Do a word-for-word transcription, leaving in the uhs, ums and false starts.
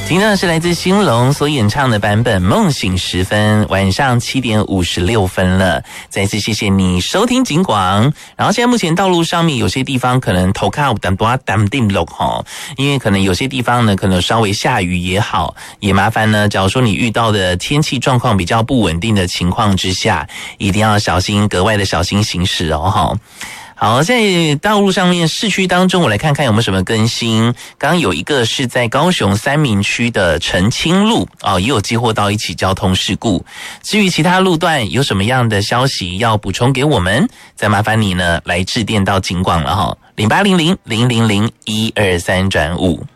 听到的是来自兴隆所演唱的版本《梦醒时分》，晚上七点五十六分了。再次谢谢你收听警广。然后现在目前道路上面有些地方可能头卡淡多淡定落吼，因为可能有些地方呢可能稍微下雨也好，也麻烦呢。假如说你遇到的天气状况比较不稳定的情况之下，一定要小心，格外的小心行驶哦哈。好，在道路上面市区当中，我来看看有没有什么更新。刚刚有一个是在高雄三民区的澄清路哦，也有接获到一起交通事故。至于其他路段有什么样的消息要补充给我们，再麻烦你呢来致电到警广了哈，零八零零零零零一二三转五。